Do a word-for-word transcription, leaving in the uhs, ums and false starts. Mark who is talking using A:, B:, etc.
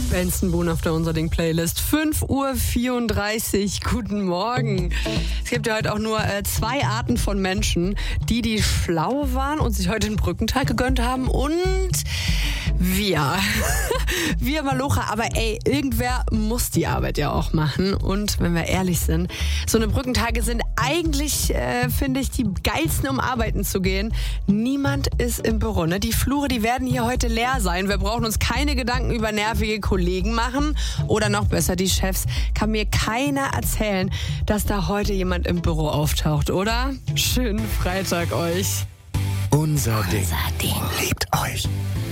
A: Benson Boone auf der Unser Ding Playlist. fünf Uhr vierunddreißig, guten Morgen. Es gibt ja heute auch nur äh, zwei Arten von Menschen. Die, die schlau waren und sich heute den Brückentag gegönnt haben und wir. Wir Malocha, aber ey, irgendwer muss die Arbeit ja auch machen. Und wenn wir ehrlich sind, so eine Brückentage sind eigentlich, äh, finde ich, die geilsten, um arbeiten zu gehen. Niemand ist im Büro, ne? Die Flure, die werden hier heute leer sein. Wir brauchen uns keine Gedanken über nervige Kollegen machen. Oder noch besser, die Chefs. Kann mir keiner erzählen, dass da heute jemand im Büro auftaucht, oder? Schönen Freitag euch.
B: Unser Ding.
C: Unser Ding.
B: Liebt euch.